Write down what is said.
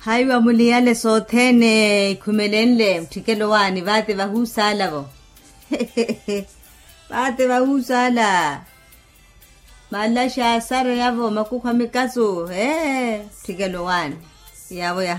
Haiwa muliyale sothene ikhumelenle mthikelo wani vate vahusala vo. Vate vahusala. Malasha asara yavo makukha mikaso mthikelo wani. Yavo ya